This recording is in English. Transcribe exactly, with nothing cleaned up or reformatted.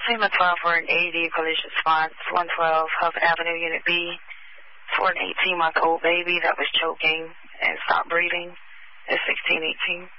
FEMA twelve for an A D police response, one twelve Hufford Avenue, Unit B, for an eighteen-month-old baby that was choking and stopped breathing at sixteen eighteen.